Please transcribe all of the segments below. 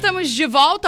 Estamos de volta,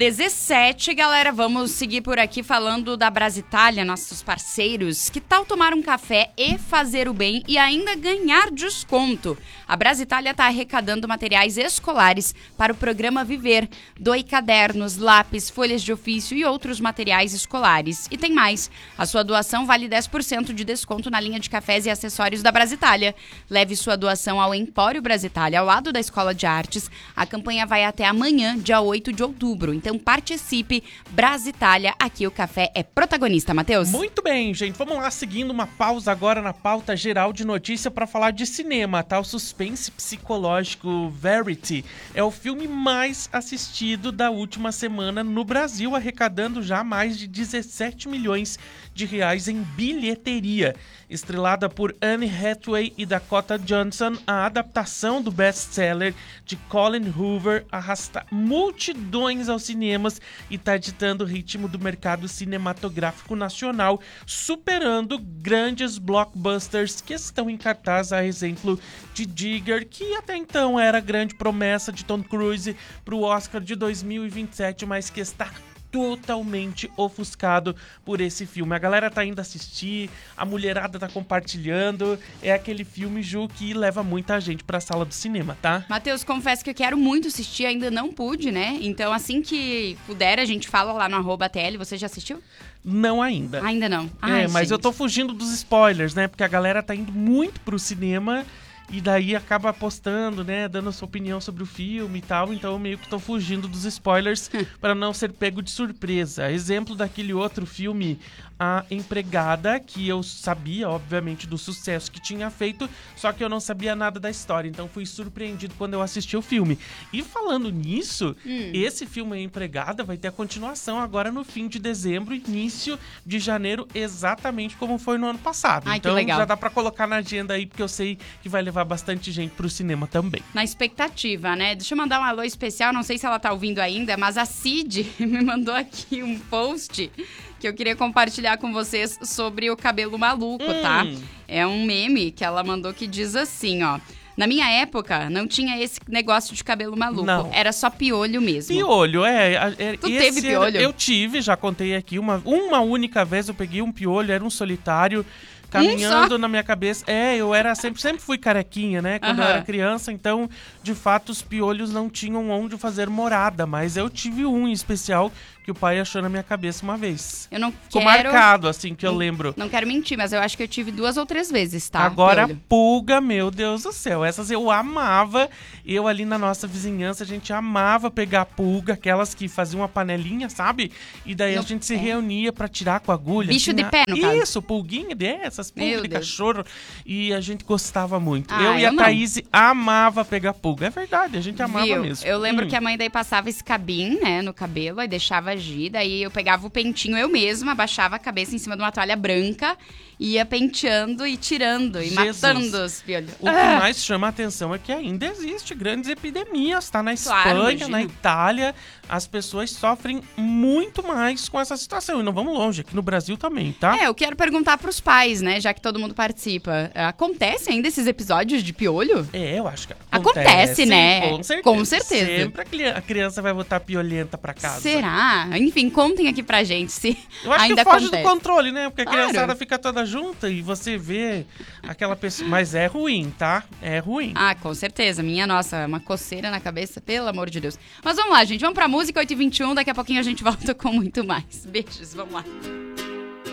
8h17, galera. Vamos seguir por aqui falando da Brasitália, nossos parceiros. Que tal tomar um café e fazer o bem e ainda ganhar desconto? A Brasitália está arrecadando materiais escolares para o programa Viver. Doe cadernos, lápis, folhas de ofício e outros materiais escolares. E tem mais, a sua doação vale 10% de desconto na linha de cafés e acessórios da Brasitália. Leve sua doação ao Empório Brasitália, ao lado da Escola de Artes. A campanha vai até amanhã, dia 8 de outubro. Então participe, Brasitália, aqui o café é protagonista, Matheus. Muito bem, gente. Vamos lá, seguindo uma pausa agora na pauta geral de notícia para falar de cinema, tá? O suspense psicológico Verity é o filme mais assistido da última semana no Brasil, arrecadando já mais de 17 milhões de reais em bilheteria. Estrelada por Anne Hathaway e Dakota Johnson, a adaptação do best-seller de Colin Hoover arrasta multidões aos cinemas e está ditando o ritmo do mercado cinematográfico nacional, superando grandes blockbusters que estão em cartaz, a exemplo de Digger, que até então era a grande promessa de Tom Cruise para o Oscar de 2027, mas que está totalmente ofuscado por esse filme. A galera tá indo assistir, a mulherada tá compartilhando. É aquele filme, Ju, que leva muita gente pra sala do cinema, tá? Matheus, confesso que eu quero muito assistir, ainda não pude, né? Então, assim que puder, a gente fala lá no @TL. Você já assistiu? Não ainda. Ainda não. Ai, mas gente, eu tô fugindo dos spoilers, né? Porque a galera tá indo muito pro cinema e daí acaba postando, né, dando a sua opinião sobre o filme e tal, então eu meio que tô fugindo dos spoilers para não ser pego de surpresa. Exemplo daquele outro filme, A Empregada, que eu sabia, obviamente, do sucesso que tinha feito, só que eu não sabia nada da história, então fui surpreendido quando eu assisti o filme. E falando nisso, esse filme A Empregada vai ter a continuação agora no fim de dezembro, início de janeiro, exatamente como foi no ano passado. Ai, então que legal. já dá pra colocar na agenda aí, porque eu sei que vai levar bastante gente pro cinema também. na expectativa, né? Deixa eu mandar um alô especial, não sei se ela tá ouvindo ainda, mas a Cid me mandou aqui um post que eu queria compartilhar com vocês sobre o cabelo maluco, tá? É um meme que ela mandou que diz assim, ó: na minha época, não tinha esse negócio de cabelo maluco. Não. Era só piolho mesmo. Piolho, Tu teve piolho? Eu tive, já contei aqui, uma única vez eu peguei um piolho, era um solitário, caminhando na minha cabeça. Eu era sempre fui carequinha, né? Quando eu era criança, então, de fato, os piolhos não tinham onde fazer morada, mas eu tive um em especial que o pai achou na minha cabeça uma vez. Eu não Ficou quero... marcado, assim, que eu lembro. Não quero mentir, mas eu acho que eu tive 2 ou 3 vezes, tá? Agora, Piolho. pulga, meu Deus do céu. Essas eu amava. Eu ali na nossa vizinhança, a gente amava pegar pulga, aquelas que faziam uma panelinha, sabe? E daí a gente se reunia pra tirar com a agulha. Bicho de pé, no caso. Isso, pulguinha dessas, pulga Meu de Deus. cachorro. E a gente gostava muito. Ah, eu e eu a não. Thaís amava pegar pulga. É verdade, a gente amava Viu? mesmo. Eu lembro que a mãe daí passava esse cabim, né, no cabelo, aí deixava agir, daí eu pegava o pentinho eu mesma, abaixava a cabeça em cima de uma toalha branca, ia penteando e tirando, e Jesus. matando os piolhos. O que mais chama a atenção é que ainda existe grandes epidemias, tá? Na Claro, Espanha, imagino. na Itália, as pessoas sofrem muito mais com essa situação. E não vamos longe, aqui no Brasil também, tá? Eu quero perguntar pros pais, né, já que todo mundo participa. Acontece ainda esses episódios de piolho? Eu acho que Acontece, né? Com certeza. Com certeza. Sempre a criança vai voltar piolenta pra casa. Será? Enfim, contem aqui pra gente se Eu acho ainda que foge acontece. do controle, né? Porque a Claro. criançada fica toda junta e você vê aquela pessoa... Mas é ruim, tá? É ruim. Ah, com certeza. Minha nossa, uma coceira na cabeça, pelo amor de Deus. Mas vamos lá, gente. Vamos pra música 8h21. Daqui a pouquinho a gente volta com muito mais. Beijos, vamos lá.